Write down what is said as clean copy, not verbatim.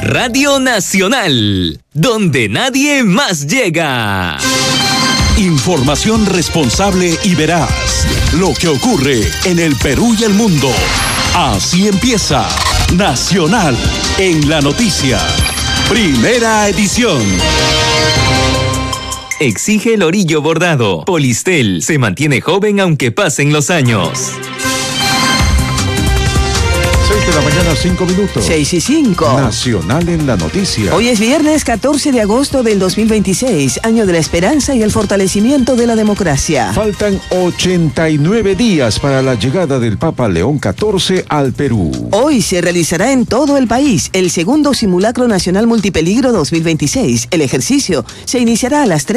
Radio Nacional, donde nadie más llega. Información responsable y veraz. Lo que ocurre en el Perú y el mundo. Así empieza Nacional en la Noticia. Primera edición. Exige el orillo bordado. Polistel se mantiene joven aunque pasen los años. 6 de la mañana, 5 minutos. 6:05. Nacional en la Noticia. Hoy es viernes 14 de agosto del 2026, año de la esperanza y el fortalecimiento de la democracia. Faltan 89 días para la llegada del Papa León XIV al Perú. Hoy se realizará en todo el país el segundo simulacro nacional multipeligro 2026. El ejercicio se iniciará a las 3